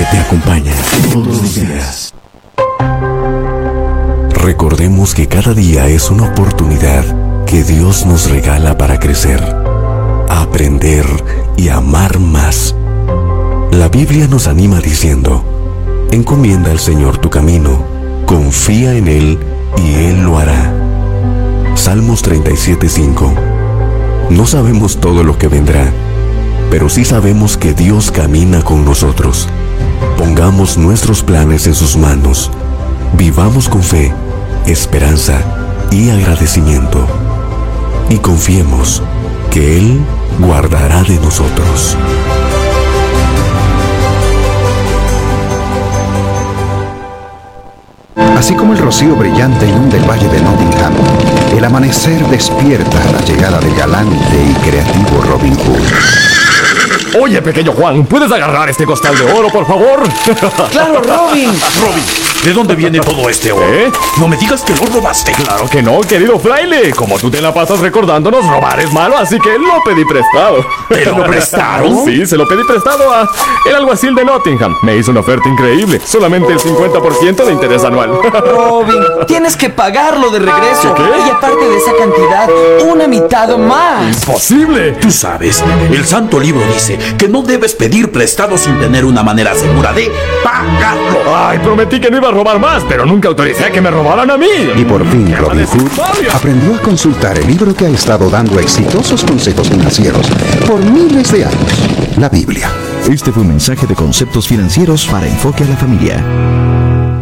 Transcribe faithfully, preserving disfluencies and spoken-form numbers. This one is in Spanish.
te acompaña todos los días. Recordemos que cada día es una oportunidad que Dios nos regala para crecer, aprender y amar más. La Biblia nos anima diciendo: encomienda al Señor tu camino, confía en Él y Él lo hará. Salmos treinta y siete, cinco. No sabemos todo lo que vendrá, pero sí sabemos que Dios camina con nosotros. Pongamos nuestros planes en sus manos. Vivamos con fe, esperanza y agradecimiento. Y confiemos que Él guardará de nosotros. Así como el rocío brillante inunda el valle de Nottingham, el amanecer despierta a la llegada del galante y creativo Robin Hood. Oye, pequeño Juan, ¿puedes agarrar este costal de oro, por favor? ¡Claro, Robin! Robin, ¿de dónde viene todo este oro? ¿Eh? No me digas que lo robaste. Claro que no, querido fraile. Como tú te la pasas recordándonos, robar es malo, así que lo pedí prestado. ¿Te lo prestaron? Sí, se lo pedí prestado a el alguacil de Nottingham. Me hizo una oferta increíble. Solamente el cincuenta por ciento de interés anual. Robin, tienes que pagarlo de regreso. ¿Qué? Y aparte de esa cantidad, una mitad más. ¡Imposible! Tú sabes, el santo libro dice que no debes pedir prestado sin tener una manera segura de pagarlo. Ay, prometí que no iba a robar más, pero nunca autoricé a que me robaran a mí. Y por fin Robin Hood Historia. aprendió a consultar el libro que ha estado dando exitosos consejos financieros por miles de años, la Biblia. Este fue un mensaje de Conceptos Financieros para Enfoque a la Familia.